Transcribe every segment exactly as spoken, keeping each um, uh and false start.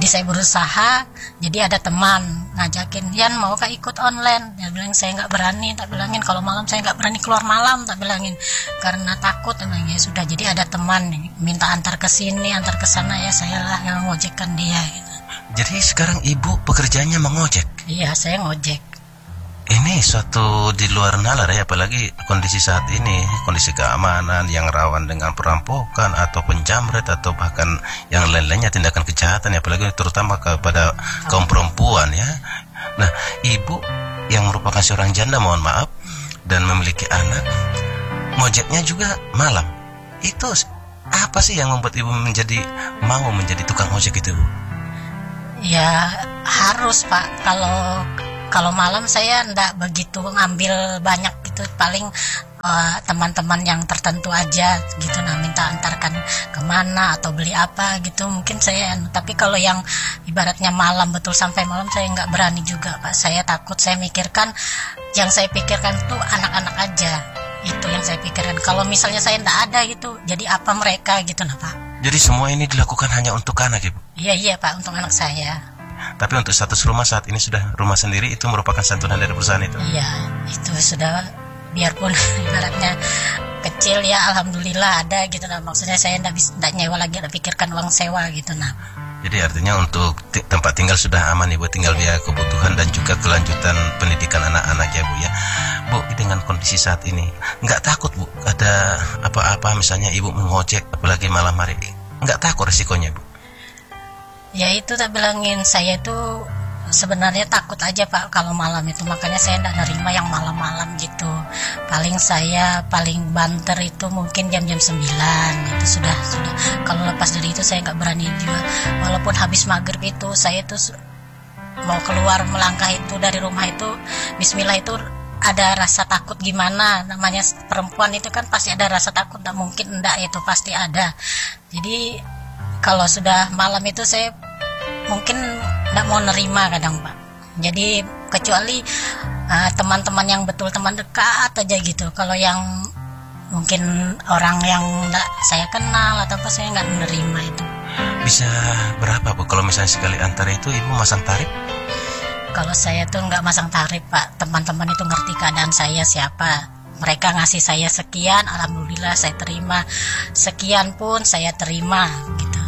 saya berusaha, jadi ada teman ngajakin, Yan mau kah ikut online? Dia bilang saya nggak berani, tak bilangin kalau malam saya nggak berani keluar malam, tak bilangin karena takut. Emang ya sudah, jadi ada teman minta antar ke sini, antar ke sana, ya saya lah yang ngojekkan dia. Gitu. Jadi sekarang ibu pekerjaannya mengojek? Iya, saya ngojek. Ini suatu di luar nalar ya, apalagi kondisi saat ini, kondisi keamanan yang rawan dengan perampokan atau penjamret atau bahkan yang lain-lainnya tindakan kejahatan ya, apalagi terutama kepada kaum perempuan ya. Nah, ibu yang merupakan seorang janda, mohon maaf, dan memiliki anak, ngojeknya juga malam. Itu apa sih yang membuat ibu menjadi mau menjadi tukang ojek itu? Ya harus Pak, kalau Kalau malam saya enggak begitu ngambil banyak gitu, paling uh, teman-teman yang tertentu aja gitu, nah minta antarkan kemana atau beli apa gitu, mungkin saya. Tapi kalau yang ibaratnya malam betul sampai malam saya nggak berani juga Pak, saya takut, saya mikirkan, yang saya pikirkan tuh anak-anak aja, itu yang saya pikirkan. Kalau misalnya saya enggak ada gitu, jadi apa mereka gitu nah Pak. Jadi semua ini dilakukan hanya untuk anak ibu? Iya iya Pak, untuk anak saya. Tapi untuk status rumah saat ini sudah rumah sendiri, itu merupakan santunan dari perusahaan itu? Iya, itu sudah, biarpun ibaratnya kecil ya, alhamdulillah ada gitu nah. Maksudnya saya enggak bisa enggak nyewa lagi, enggak pikirkan uang sewa gitu nah. Jadi artinya untuk t- tempat tinggal sudah aman ibu, tinggal biaya kebutuhan dan juga kelanjutan pendidikan anak-anak ya bu ya. Bu, dengan kondisi saat ini nggak takut bu ada apa-apa misalnya ibu mengojek apalagi malam hari, nggak takut resikonya bu? Ya itu tak bilangin, saya itu sebenarnya takut aja Pak kalau malam itu, makanya saya enggak nerima yang malam-malam gitu. Paling saya paling banter itu mungkin jam-jam sembilan itu sudah sudah. Kalau lepas dari itu saya enggak berani juga. Walaupun habis maghrib itu saya itu mau keluar melangkah itu dari rumah itu, bismillah itu ada rasa takut gimana, namanya perempuan itu kan pasti ada rasa takut, tak mungkin enggak, itu pasti ada. Jadi kalau sudah malam itu saya mungkin tidak mau nerima kadang Pak. Jadi kecuali uh, teman-teman yang betul teman dekat aja gitu. Kalau yang mungkin orang yang tidak saya kenal atau apa, saya nggak menerima itu. Bisa berapa bu kalau misalnya sekali antar itu ibu masang tarif? Kalau saya tuh nggak masang tarif Pak. Teman-teman itu ngerti keadaan saya siapa. Mereka ngasih saya sekian, alhamdulillah saya terima. Sekian pun saya terima gitu.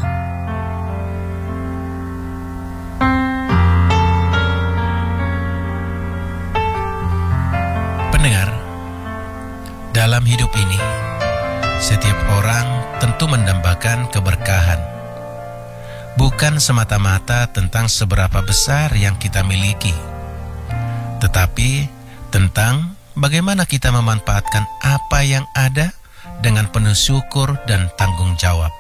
Pendengar, dalam hidup ini, setiap orang tentu mendambakan keberkahan. Bukan semata-mata tentang seberapa besar yang kita miliki, tetapi tentang bagaimana kita memanfaatkan apa yang ada dengan penuh syukur dan tanggung jawab.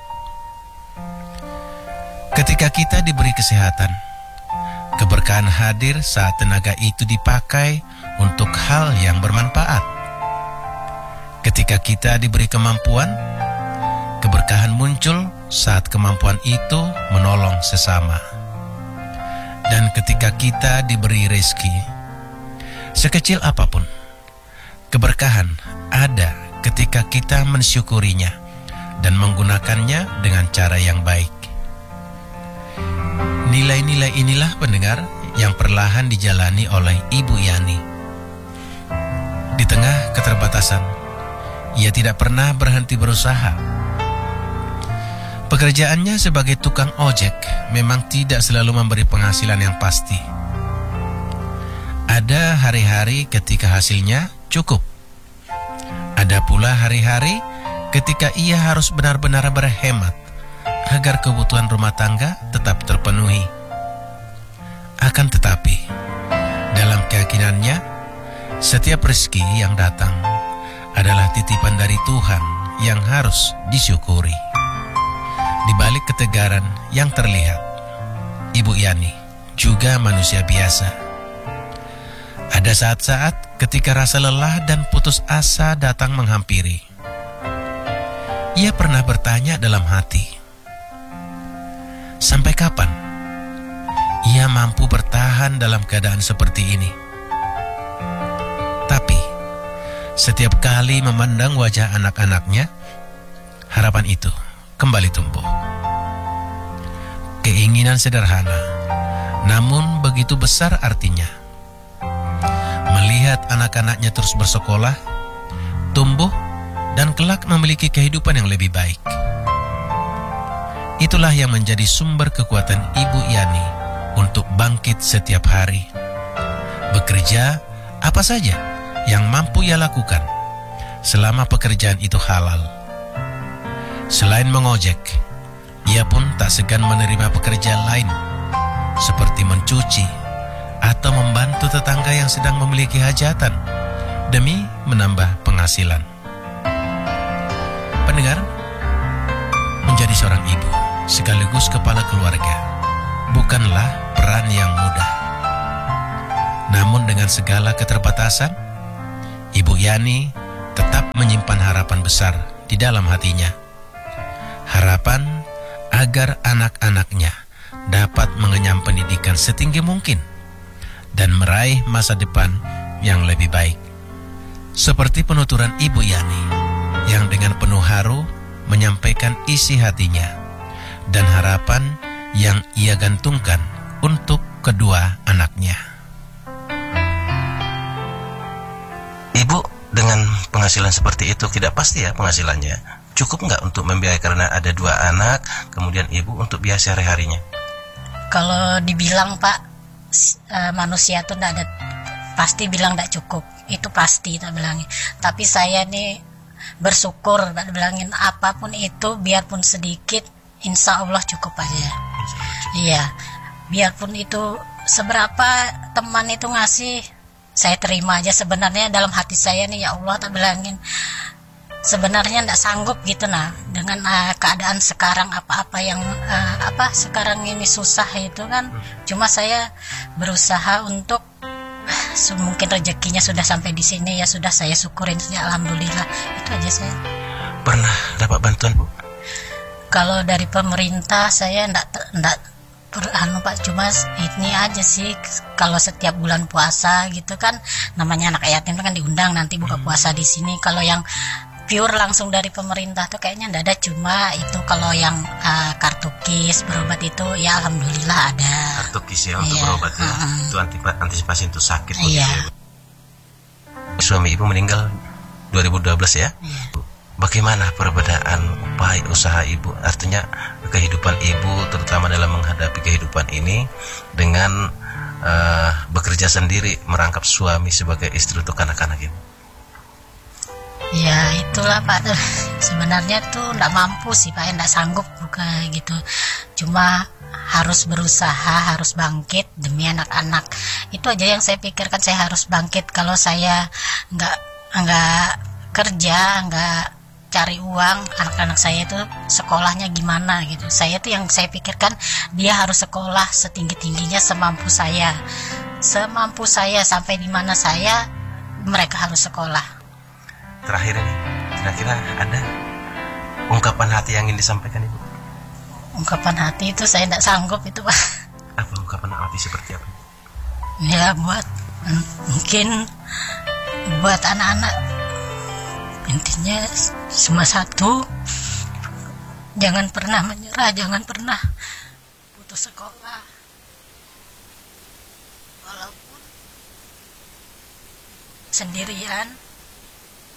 Ketika kita diberi kesehatan, keberkahan hadir saat tenaga itu dipakai untuk hal yang bermanfaat. Ketika kita diberi kemampuan, keberkahan muncul saat kemampuan itu menolong sesama. Dan ketika kita diberi rezeki, sekecil apapun, keberkahan ada ketika kita mensyukurinya dan menggunakannya dengan cara yang baik. Nilai-nilai inilah pendengar yang perlahan dijalani oleh Ibu Yani. Di tengah keterbatasan, ia tidak pernah berhenti berusaha. Pekerjaannya sebagai tukang ojek memang tidak selalu memberi penghasilan yang pasti. Ada hari-hari ketika hasilnya cukup. Ada pula hari-hari ketika ia harus benar-benar berhemat agar kebutuhan rumah tangga tetap terpenuhi. Akan tetapi, dalam keyakinannya, setiap rezeki yang datang adalah titipan dari Tuhan yang harus disyukuri. Di balik ketegaran yang terlihat, Ibu Yani juga manusia biasa. Ada saat-saat ketika rasa lelah dan putus asa datang menghampiri. Ia pernah bertanya dalam hati, sampai kapan ia mampu bertahan dalam keadaan seperti ini? Tapi setiap kali memandang wajah anak-anaknya, harapan itu kembali tumbuh. Keinginan sederhana, namun begitu besar artinya. Melihat anak-anaknya terus bersekolah, tumbuh, dan kelak memiliki kehidupan yang lebih baik. Itulah yang menjadi sumber kekuatan Ibu Yani untuk bangkit setiap hari. Bekerja apa saja yang mampu ia lakukan, selama pekerjaan itu halal. Selain mengojek, ia pun tak segan menerima pekerjaan lain, seperti mencuci atau membantu tetangga yang sedang memiliki hajatan, demi menambah penghasilan. Pendengar, menjadi seorang ibu sekaligus kepala keluarga bukanlah peran yang mudah. Namun dengan segala keterbatasan, Ibu Yani tetap menyimpan harapan besar di dalam hatinya. Harapan agar anak-anaknya dapat mengenyam pendidikan setinggi mungkin dan meraih masa depan yang lebih baik. Seperti penuturan Ibu Yani yang dengan penuh haru menyampaikan isi hatinya dan harapan yang ia gantungkan untuk kedua anaknya. Ibu dengan penghasilan seperti itu, tidak pasti ya penghasilannya, cukup nggak untuk membiayai karena ada dua anak, kemudian ibu untuk biaya sehari-harinya? Kalau dibilang Pak, manusia tuh tidak ada, pasti bilang tidak cukup, itu pasti tak bilangnya. Tapi saya nih bersyukur, tak bilangin apapun itu, biarpun sedikit, insya Allah cukup aja. Iya, biarpun itu seberapa teman itu ngasih, saya terima aja. Sebenarnya dalam hati saya nih, ya Allah tak bilangin, sebenarnya tidak sanggup gitu nah dengan uh, keadaan sekarang, apa-apa yang uh, apa sekarang ini susah itu kan. Cuma saya berusaha untuk uh, mungkin rezekinya sudah sampai di sini, ya sudah saya syukurin saja, alhamdulillah. Itu aja saya. Pernah dapat bantuan, Bu? Kalau dari pemerintah saya enggak enggak anu Pak, cuma ini aja sih, kalau setiap bulan puasa gitu kan, namanya anak yatim kan diundang nanti buka puasa di sini. Kalau yang pure langsung dari pemerintah tuh kayaknya enggak ada, cuma itu kalau yang uh, kartu kis berobat itu ya alhamdulillah ada. Kartu kis ya untuk iya, berobat ya. Uh-uh. Itu antisipasi untuk sakit. Iya. Ya. Suami ibu meninggal dua ribu dua belas ya. Iya. Bagaimana perbedaan upaya usaha ibu, artinya kehidupan ibu terutama dalam menghadapi kehidupan ini dengan uh, bekerja sendiri merangkap suami sebagai istri untuk anak-anak ini? Ya itulah Pak, sebenarnya tuh nggak mampu sih Pak, nggak sanggup buka gitu. Cuma harus berusaha, harus bangkit demi anak-anak. Itu aja yang saya pikirkan, saya harus bangkit. Kalau saya nggak nggak kerja, nggak cari uang, anak-anak saya itu sekolahnya gimana gitu. Saya tuh yang saya pikirkan, dia harus sekolah setinggi-tingginya semampu saya, semampu saya sampai di mana saya, mereka harus sekolah. Terakhir ini, kira-kira ada ungkapan hati yang ingin disampaikan ibu? Ungkapan hati itu saya tidak sanggup itu Pak. Apa ungkapan hati seperti apa? Ya buat mungkin buat anak-anak, intinya cuma satu, jangan pernah menyerah, jangan pernah putus sekolah, walaupun sendirian.